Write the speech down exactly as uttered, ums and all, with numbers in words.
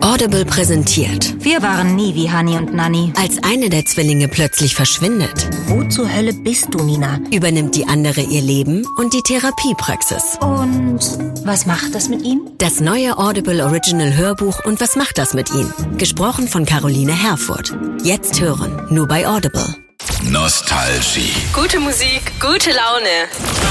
Audible präsentiert. Wir waren nie wie Hani und Nanni. Als eine der Zwillinge plötzlich verschwindet, Wo zur Hölle bist du, Nina? übernimmt die andere ihr Leben und die Therapiepraxis. Und was macht das mit ihm? Das neue Audible Original Hörbuch und was macht das mit ihm? Gesprochen von Caroline Herfurth. Jetzt hören, nur bei Audible. Nostalgie. Gute Musik, gute Laune.